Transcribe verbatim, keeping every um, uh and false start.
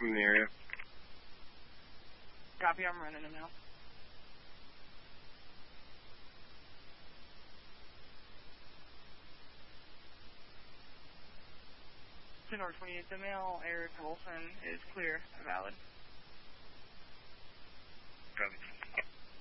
from the area. Copy, I'm running them now. To North twenty-eight, the male Eric Wilson is clear, valid. Copy.